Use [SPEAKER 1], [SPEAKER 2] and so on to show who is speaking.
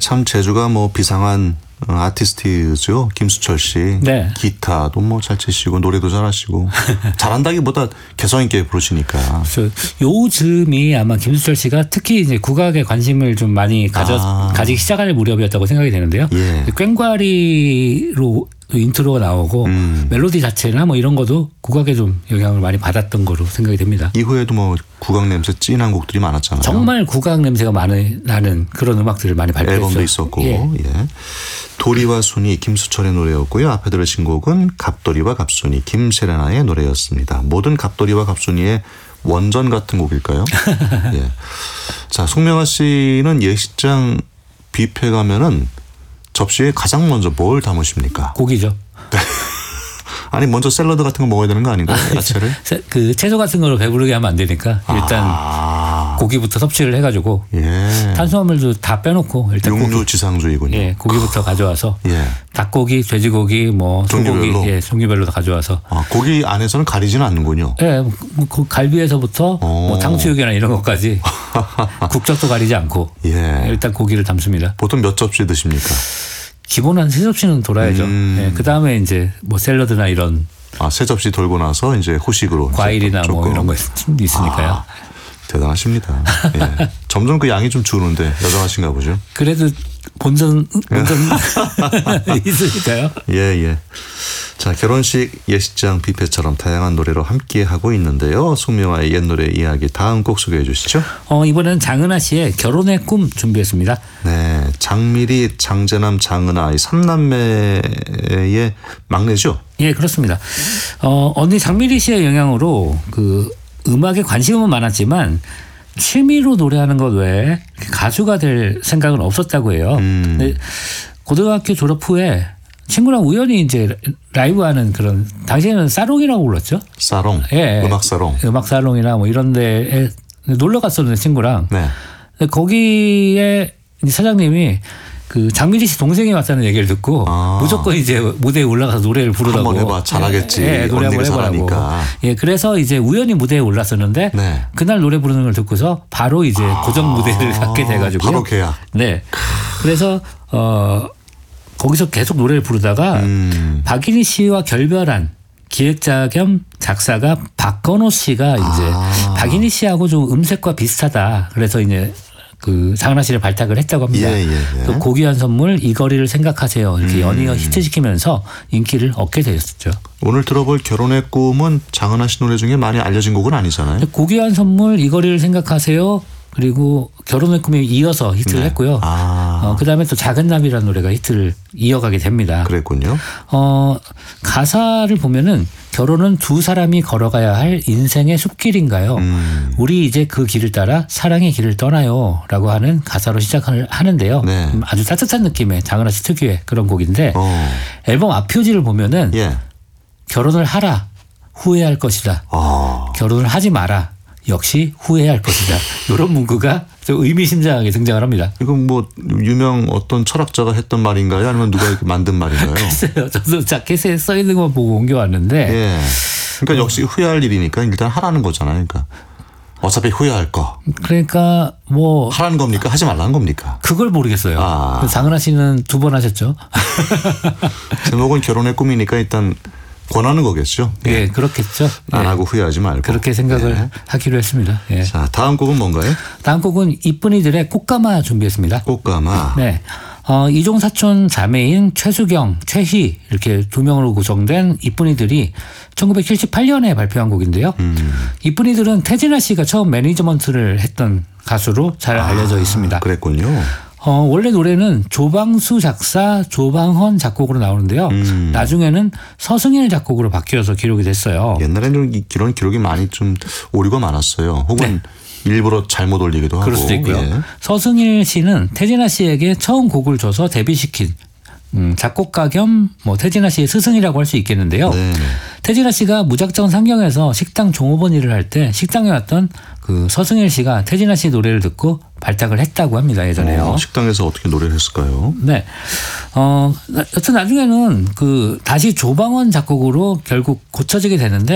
[SPEAKER 1] 참 재주가 뭐 비상한 아티스트죠. 김수철 씨.
[SPEAKER 2] 네.
[SPEAKER 1] 기타도 뭐 잘 치시고 노래도 잘하시고 잘한다기보다 개성 있게 부르시니까.
[SPEAKER 2] 요즘이 아마 김수철 씨가 특히 이제 국악에 관심을 좀 많이 가지기 시작할 무렵이었다고 생각이 되는데요.
[SPEAKER 1] 예.
[SPEAKER 2] 꽹과리로 인트로가 나오고 멜로디 자체나 뭐 이런 것도 국악에 좀 영향을 많이 받았던 거로 생각이 됩니다.
[SPEAKER 1] 이후에도 뭐 국악 냄새 진한 곡들이 많았잖아요.
[SPEAKER 2] 정말 국악 냄새가 나는 그런 음악들을 많이 발표했죠.
[SPEAKER 1] 앨범도 있었고.
[SPEAKER 2] 예.
[SPEAKER 1] 예. 도리와 순이 김수철의 노래였고요. 앞에 들으신 곡은 갑도리와 갑순이 김세레나의 노래였습니다. 모든 갑도리와 갑순이의 원전 같은 곡일까요? 예. 자, 송명아 씨는 예식장 뷔페 가면은 접시에 가장 먼저 뭘 담으십니까?
[SPEAKER 2] 고기죠.
[SPEAKER 1] 아니 먼저 샐러드 같은 거 먹어야 되는 거 아닌가요? 야채를?
[SPEAKER 2] 그 채소 같은 거로 배부르게 하면 안 되니까 일단 고기부터 섭취를 해가지고
[SPEAKER 1] 예.
[SPEAKER 2] 탄수화물도 다 빼놓고 일단
[SPEAKER 1] 육류지상주의군요.
[SPEAKER 2] 예, 고기부터 가져와서
[SPEAKER 1] 예.
[SPEAKER 2] 닭고기, 돼지고기, 뭐 소고기,
[SPEAKER 1] 종류별로?
[SPEAKER 2] 종류별로 다 가져와서
[SPEAKER 1] 고기 안에서는 가리지는 않는군요.
[SPEAKER 2] 예, 그 갈비에서부터 뭐 탕수육이나 이런 것까지 국적도 가리지 않고
[SPEAKER 1] 예.
[SPEAKER 2] 일단 고기를 담습니다.
[SPEAKER 1] 보통 몇 접시 드십니까?
[SPEAKER 2] 기본 한 3접시는 돌아야죠. 예, 그 다음에 이제 뭐 샐러드나 이런
[SPEAKER 1] 세 접시 돌고 나서 이제 후식으로
[SPEAKER 2] 과일이나
[SPEAKER 1] 이제
[SPEAKER 2] 뭐 이런 거 있으니까요.
[SPEAKER 1] 대단하십니다. 예. 점점 그 양이 좀 줄는데 여전하신가 보죠.
[SPEAKER 2] 그래도 본전 있으니까요.
[SPEAKER 1] 예. 자, 결혼식 예식장 뷔페처럼 다양한 노래로 함께 하고 있는데요. 송명아의 옛 노래 이야기 다음 곡 소개해 주시죠.
[SPEAKER 2] 이번에는 장은하 씨의 결혼의 꿈 준비했습니다.
[SPEAKER 1] 네, 장미리, 장재남, 장은하 이 3남매의 막내죠.
[SPEAKER 2] 예, 그렇습니다. 언니 장미리 씨의 영향으로 그 음악에 관심은 많았지만 취미로 노래하는 것 외에 가수가 될 생각은 없었다고 해요. 근데 고등학교 졸업 후에 친구랑 우연히 이제 라이브하는 그런 당시에는 사롱이라고 불렀죠.
[SPEAKER 1] 사롱,
[SPEAKER 2] 예,
[SPEAKER 1] 음악 사롱,
[SPEAKER 2] 음악 사롱이나 뭐 이런 데에 놀러 갔었는데 친구랑.
[SPEAKER 1] 네.
[SPEAKER 2] 거기에 사장님이 그 장미리 씨 동생이 왔다는 얘기를 듣고 무조건 이제 무대에 올라가서 노래를 부르라고.
[SPEAKER 1] 한번 해봐, 잘하겠지.
[SPEAKER 2] 예, 노래 한번 해보라고. 예, 그래서 이제 우연히 무대에 올랐었는데
[SPEAKER 1] 네.
[SPEAKER 2] 그날 노래 부르는 걸 듣고서 바로 이제 고정 무대를 갖게 돼가지고.
[SPEAKER 1] 바로 계약.
[SPEAKER 2] 네. 그래서 거기서 계속 노래를 부르다가 박인희 씨와 결별한 기획자 겸 작사가 박건호 씨가 이제 박인희 씨하고 좀 음색과 비슷하다. 그래서 이제 그 장은하 씨를 발탁을 했다고 합니다.
[SPEAKER 1] 예.
[SPEAKER 2] 또 고귀한 선물 이 거리를 생각하세요. 이렇게 연이어 히트시키면서 인기를 얻게 되었죠.
[SPEAKER 1] 오늘 들어볼 결혼의 꿈은 장은하 씨 노래 중에 많이 알려진 곡은 아니잖아요.
[SPEAKER 2] 고귀한 선물 이 거리를 생각하세요. 그리고 결혼의 꿈에 이어서 히트를 했고요. 그다음에 또 작은 나비라는 노래가 히트를 이어가게 됩니다.
[SPEAKER 1] 그랬군요.
[SPEAKER 2] 가사를 보면은 결혼은 두 사람이 걸어가야 할 인생의 숲길인가요? 우리 이제 그 길을 따라 사랑의 길을 떠나요. 라고 하는 가사로 시작을 하는데요.
[SPEAKER 1] 네.
[SPEAKER 2] 아주 따뜻한 느낌의 장은하 씨 특유의 그런 곡인데 앨범 앞표지를 보면은
[SPEAKER 1] 예.
[SPEAKER 2] 결혼을 하라. 후회할 것이다. 결혼을 하지 마라. 역시 후회할 것이다. 이런 문구가 좀 의미심장하게 등장을 합니다.
[SPEAKER 1] 이건 뭐 유명 어떤 철학자가 했던 말인가요? 아니면 누가 이렇게 만든 말인가요?
[SPEAKER 2] 글쎄요. 저도 자켓에 써 있는 거 보고 옮겨왔는데.
[SPEAKER 1] 예. 그러니까 역시 후회할 일이니까 일단 하라는 거잖아요. 그러니까 어차피 후회할 거.
[SPEAKER 2] 그러니까 뭐
[SPEAKER 1] 하라는 겁니까? 하지 말라는 겁니까?
[SPEAKER 2] 그걸 모르겠어요. 장은하 씨는 2번 하셨죠.
[SPEAKER 1] 제목은 결혼의 꿈이니까 일단 권하는 거겠죠.
[SPEAKER 2] 예, 그렇겠죠.
[SPEAKER 1] 안 하고 후회하지 말고.
[SPEAKER 2] 그렇게 생각을 하기로 했습니다. 예.
[SPEAKER 1] 자, 다음 곡은 뭔가요?
[SPEAKER 2] 다음 곡은 이쁜이들의 꽃가마 준비했습니다.
[SPEAKER 1] 꽃가마.
[SPEAKER 2] 네. 이종 사촌 자매인 최수경, 최희 이렇게 2명으로 구성된 이쁜이들이 1978년에 발표한 곡인데요. 이쁜이들은 태진아 씨가 처음 매니지먼트를 했던 가수로 잘 알려져 있습니다.
[SPEAKER 1] 그랬군요.
[SPEAKER 2] 원래 노래는 조방수 작사, 조방헌 작곡으로 나오는데요. 나중에는 서승일 작곡으로 바뀌어서 기록이 됐어요.
[SPEAKER 1] 옛날에는 이런 기록이 많이 좀 오류가 많았어요. 혹은 일부러 잘못 올리기도 하고.
[SPEAKER 2] 그럴 수도 있고요.
[SPEAKER 1] 예.
[SPEAKER 2] 서승일 씨는 태진아 씨에게 처음 곡을 줘서 데뷔시킨 작곡가 겸 뭐 태진아 씨의 스승이라고 할 수 있겠는데요.
[SPEAKER 1] 네.
[SPEAKER 2] 태진아 씨가 무작정 상경에서 식당 종업원 일을 할 때 식당에 왔던 그 서승일 씨가 태진아 씨 노래를 듣고 발탁을 했다고 합니다. 예전에요.
[SPEAKER 1] 식당에서 어떻게 노래를 했을까요?
[SPEAKER 2] 네. 여튼 나중에는 그 다시 조방원 작곡으로 결국 고쳐지게 되는데